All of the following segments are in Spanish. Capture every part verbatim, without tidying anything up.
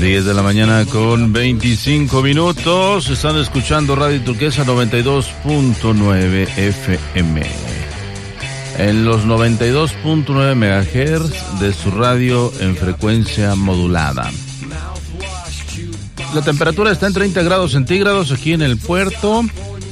diez de la mañana con veinticinco minutos. Están escuchando Radio Turquesa noventa y dos punto nueve F M. En los noventa y dos punto nueve megahertz de su radio en frecuencia modulada. La temperatura está en treinta grados centígrados aquí en el puerto.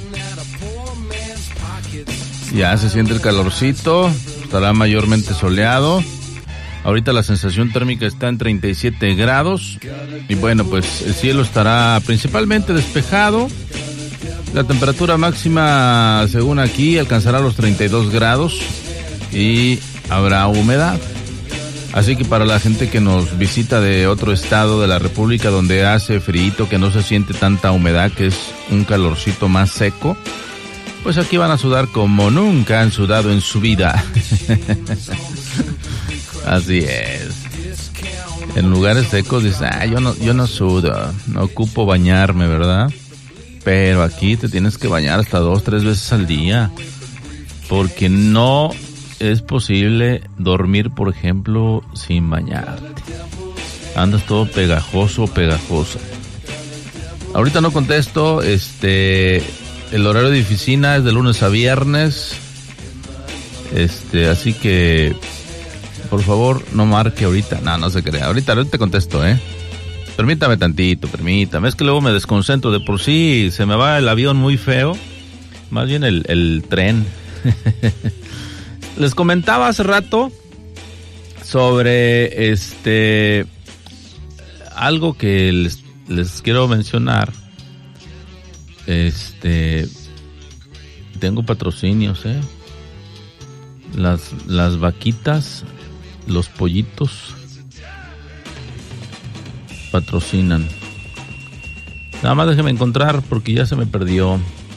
Ya se siente el calorcito. Estará mayormente soleado. Ahorita la sensación térmica está en treinta y siete grados. Y bueno, pues el cielo estará principalmente despejado. La temperatura máxima, según aquí, alcanzará los treinta y dos grados. Y habrá humedad. Así que para la gente que nos visita de otro estado de la República donde hace frío, que no se siente tanta humedad, que es un calorcito más seco, pues aquí van a sudar como nunca han sudado en su vida. Así es. En lugares secos dices, ah, yo no, yo no sudo, no ocupo bañarme, ¿verdad? Pero aquí te tienes que bañar hasta dos, tres veces al día, porque no es posible dormir, por ejemplo, sin bañarte. Andas todo pegajoso, pegajosa. Ahorita no contesto, este, el horario de oficina es de lunes a viernes, este, así que, por favor, no marque ahorita. No, no se crea. Ahorita, ahorita te contesto, ¿eh? Permítame tantito, permítame. Es que luego me desconcentro. De por sí se me va el avión muy feo. Más bien el, el tren. Les comentaba hace rato sobre este algo que les, les quiero mencionar. Este, tengo patrocinios, ¿eh? Las, las vaquitas, los pollitos patrocinan. Nada más déjeme encontrar porque ya se me perdió.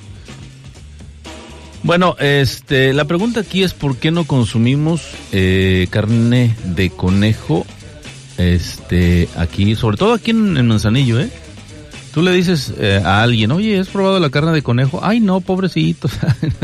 Bueno, este, la pregunta aquí es ¿por qué no consumimos eh, carne de conejo? Este, aquí, sobre todo aquí en, en Manzanillo, ¿eh? Tú le dices eh, a alguien, oye, ¿has probado la carne de conejo? Ay, no, pobrecitos.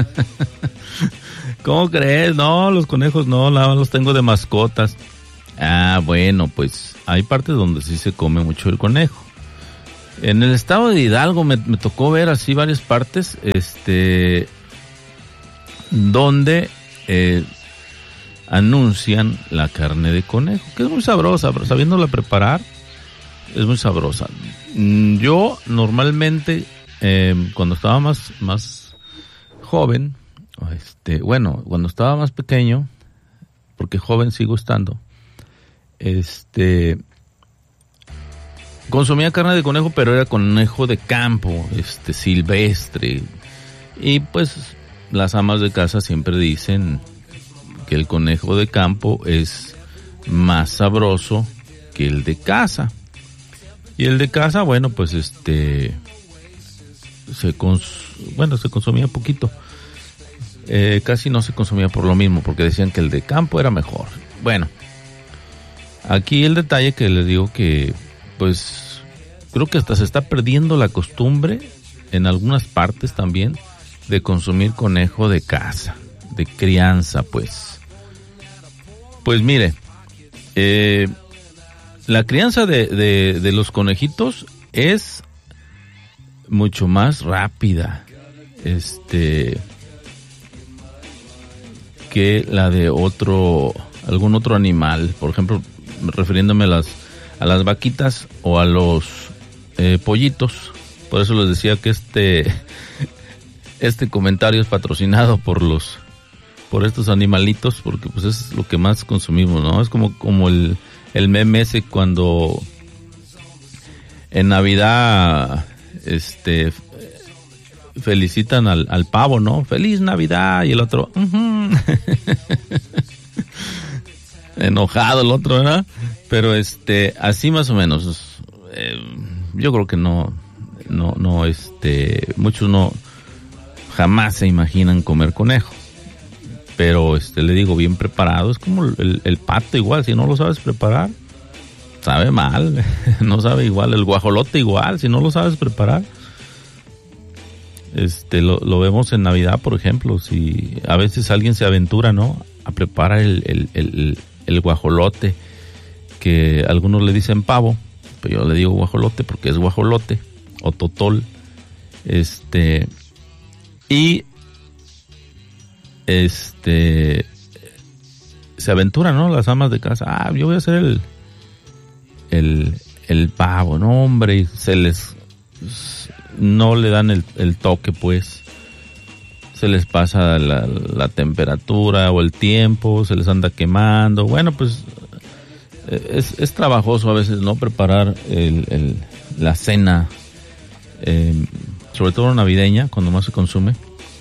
¿Cómo crees? No, los conejos no, nada más los tengo de mascotas. Ah, bueno, pues hay partes donde sí se come mucho el conejo. En el estado de Hidalgo me, me tocó ver así varias partes, este, donde eh, anuncian la carne de conejo, que es muy sabrosa, pero sabiéndola preparar, es muy sabrosa. Yo normalmente, eh, cuando estaba más, más joven, este, bueno, cuando estaba más pequeño, porque joven sigo estando, este, consumía carne de conejo, pero era conejo de campo, este, silvestre, y pues las amas de casa siempre dicen que el conejo de campo es más sabroso que el de casa. Y el de casa, bueno, pues este, se cons- bueno, se consumía poquito. Eh, casi no se consumía por lo mismo, porque decían que el de campo era mejor. Bueno, aquí el detalle que les digo que, pues, creo que hasta se está perdiendo la costumbre, en algunas partes también, de consumir conejo de casa, de crianza, pues. Pues mire, eh, la crianza de, de, de los conejitos es mucho más rápida, este, que la de otro, algún otro animal. Por ejemplo, refiriéndome a las, a las vaquitas o a los eh, pollitos. Por eso les decía que este, este comentario es patrocinado por los, por estos animalitos, porque pues es lo que más consumimos, ¿no? Es como, como el, el meme ese cuando en Navidad, este, felicitan al, al pavo, ¿no? ¡Feliz Navidad! Y el otro, uh-huh. Enojado el otro, ¿verdad? Pero este, así más o menos. Eh, yo creo que no, no, no, este, muchos no, jamás se imaginan comer conejo. Pero este, le digo, bien preparado, es como el, el pato igual, si no lo sabes preparar, sabe mal, no sabe igual, el guajolote igual, si no lo sabes preparar. Este, lo, lo vemos en Navidad, por ejemplo, si a veces alguien se aventura, ¿no?, a preparar el, el, el, el guajolote, que algunos le dicen pavo, pero yo le digo guajolote porque es guajolote o totol. Este, y este se aventuran, ¿no? Las amas de casa. Ah, yo voy a hacer el el, el pavo, no, hombre, y se les no le dan el, el toque, pues se les pasa la, la temperatura o el tiempo, se les anda quemando. Bueno, pues es, es trabajoso a veces, ¿no? Preparar el, el, la cena, eh, sobre todo navideña, cuando más se consume.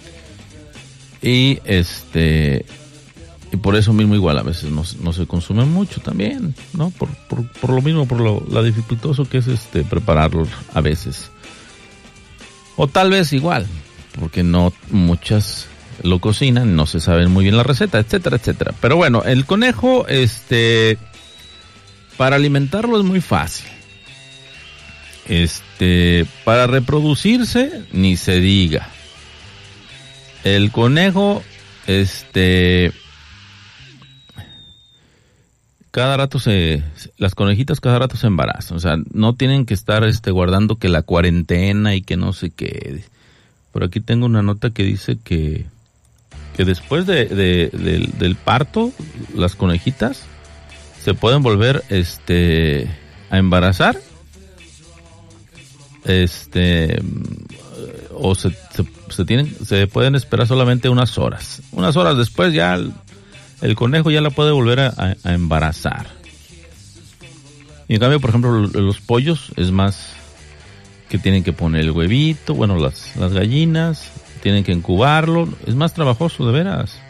Y este y por eso mismo igual a veces no, no se consume mucho también, ¿no? Por, por, por lo mismo, por lo la dificultoso que es este prepararlo a veces. O tal vez igual, porque no muchas lo cocinan, no se saben muy bien la receta, etcétera, etcétera. Pero bueno, el conejo, este, para alimentarlo es muy fácil. Este, para reproducirse, ni se diga. El conejo, este, cada rato se, las conejitas cada rato se embarazan. O sea, no tienen que estar, este, guardando que la cuarentena y que no sé qué. Por aquí tengo una nota que dice que, que después de, de, de, del parto, las conejitas se pueden volver, este, a embarazar, este, o se, se, se tienen, se pueden esperar solamente unas horas. Unas horas después ya el, el conejo ya la puede volver a, a, a embarazar. Y en cambio, por ejemplo, los pollos es más que tienen que poner el huevito, bueno, las, las gallinas, tienen que incubarlo, es más trabajoso, de veras.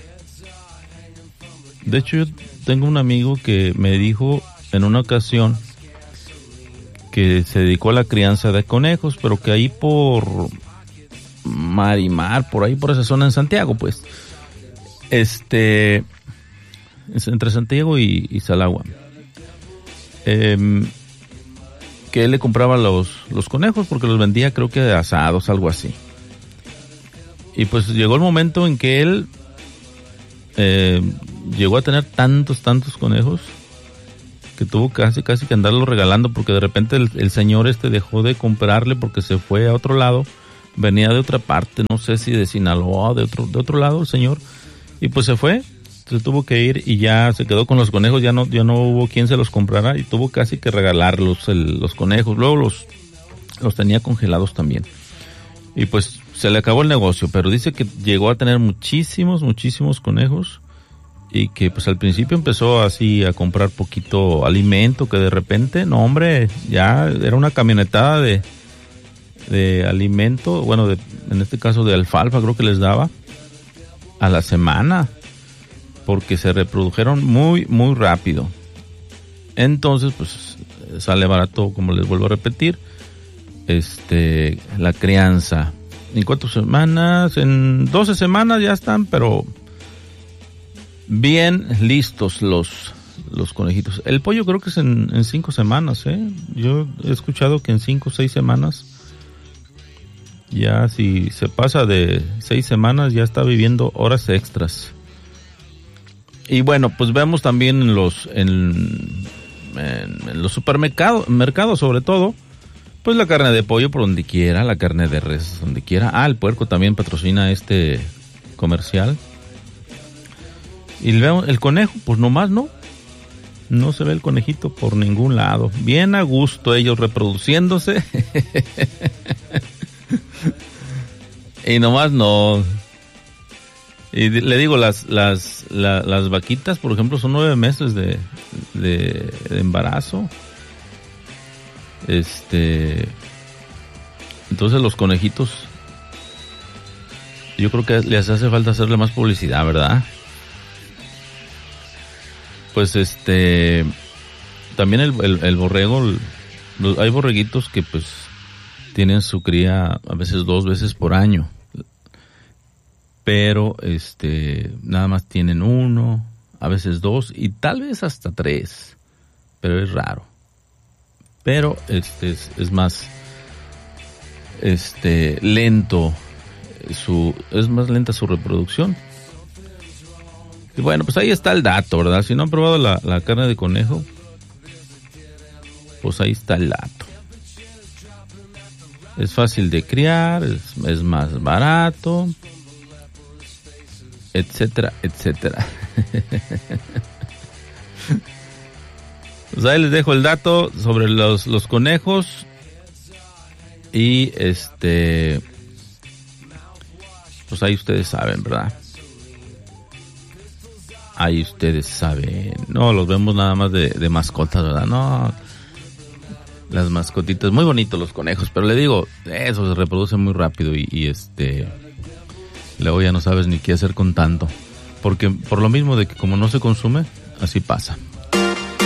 De hecho, yo tengo un amigo que me dijo en una ocasión que se dedicó a la crianza de conejos, pero que ahí por Marimar, por ahí por esa zona en Santiago, pues, este, entre Santiago y, y Salagua, eh, que él le compraba los, los conejos porque los vendía, creo que asados, algo así. Y pues llegó el momento en que él eh, llegó a tener tantos, tantos conejos que tuvo casi, casi que andarlos regalando, porque de repente el, el señor este dejó de comprarle porque se fue a otro lado, venía de otra parte, no sé si de Sinaloa, de otro, de otro lado el señor, y pues se fue. Se tuvo que ir y ya se quedó con los conejos, ya no, ya no hubo quien se los comprara y tuvo casi que regalarlos el, los conejos. Luego los, los tenía congelados también. Y pues se le acabó el negocio, pero dice que llegó a tener muchísimos, muchísimos conejos y que pues al principio empezó así a comprar poquito alimento, que de repente, no hombre, ya era una camionetada de, de alimento, bueno, de, en este caso de alfalfa creo que les daba a la semana, porque se reprodujeron muy, muy rápido. Entonces, pues, sale barato, como les vuelvo a repetir, este, la crianza. ¿En cuántas semanas? En doce semanas ya están, pero bien listos los, los conejitos. El pollo creo que es en, en cinco semanas, ¿eh? Yo he escuchado que en cinco o seis semanas, ya si se pasa de seis semanas, ya está viviendo horas extras. Y bueno, pues vemos también en los en, en, en los supermercados, mercados sobre todo, pues la carne de pollo por donde quiera, la carne de res donde quiera. Ah, el puerco también patrocina este comercial. Y vemos el conejo, pues nomás no, no se ve el conejito por ningún lado. Bien a gusto ellos reproduciéndose. Y nomás no. Y le digo, las las la, las vaquitas, por ejemplo, son nueve meses de, de, de embarazo. Este, entonces los conejitos, yo creo que les hace falta hacerle más publicidad, ¿verdad? Pues este, también el, el, el borrego, el, los, hay borreguitos que pues tienen su cría a veces dos veces por año. Pero este nada más tienen uno, a veces dos y tal vez hasta tres, pero es raro. Pero este es, es más este lento su es más lenta su reproducción. Y bueno, pues ahí está el dato, ¿verdad? Si no han probado la, la carne de conejo, pues ahí está el dato. Es fácil de criar, es, es más barato, etcétera, etcétera. Pues ahí les dejo el dato sobre los, los conejos. Y este, pues ahí ustedes saben, ¿verdad? Ahí ustedes saben. No, los vemos nada más de, de mascotas, ¿verdad? No, las mascotitas, muy bonitos los conejos, pero le digo, eso se reproduce muy rápido y, y este, luego ya no sabes ni qué hacer con tanto. Porque por lo mismo de que como no se consume, así pasa.